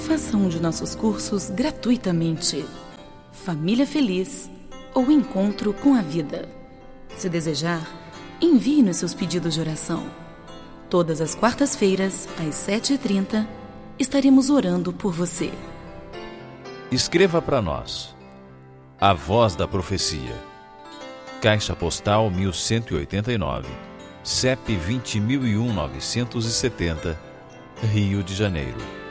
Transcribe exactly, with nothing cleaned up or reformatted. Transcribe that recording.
Faça um de nossos cursos gratuitamente. Família Feliz ou Encontro com a Vida. Se desejar, envie-nos seus pedidos de oração. Todas as quartas-feiras, às sete e trinta, estaremos orando por você. Escreva para nós. A Voz da Profecia. Caixa Postal mil cento e oitenta e nove, C E P vinte mil e um novecentos e setenta, Rio de Janeiro.